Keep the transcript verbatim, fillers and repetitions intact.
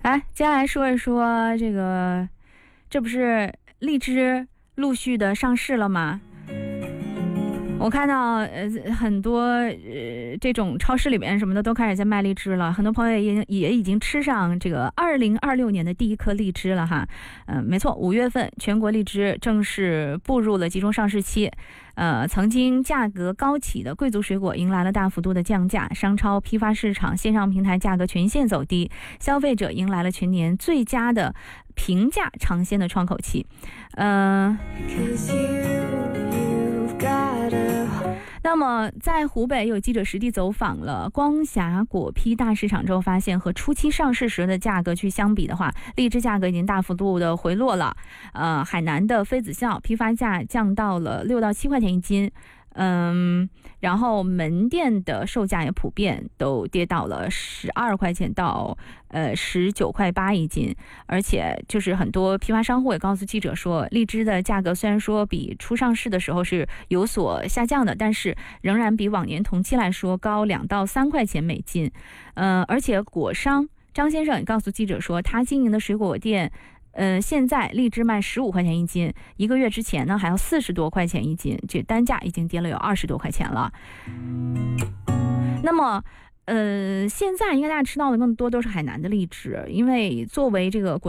来，接下来说一说这个，这不是荔枝陆续的上市了吗？我看到呃很多呃这种超市里面什么的都开始在卖荔枝了，很多朋友也已经也已经吃上这个二零二六年的第一颗荔枝了哈。嗯、呃，没错，五月份全国荔枝正式步入了集中上市期。呃，曾经价格高企的贵族水果迎来了大幅度的降价，商超、批发市场、线上平台价格全线走低，消费者迎来了全年最佳的平价尝鲜的窗口期。呃。那么在湖北有记者实地走访了光霞果批大市场之后，发现和初期上市时的价格去相比的话，荔枝价格已经大幅度的回落了。呃，海南的妃子笑批发价降到了六到七块钱一斤。嗯，然后门店的售价也普遍都跌到了十二块钱到呃十九块八一斤，而且就是很多批发商户也告诉记者说，荔枝的价格虽然说比初上市的时候是有所下降的，但是仍然比往年同期来说高两到三块钱每斤。呃，而且果商张先生也告诉记者说，他经营的水果店。呃，现在荔枝卖十五块钱一斤，一个月之前呢还要四十多块钱一斤，这单价已经跌了有二十多块钱了。那么，呃，现在应该大家吃到的更多都是海南的荔枝，因为作为这个国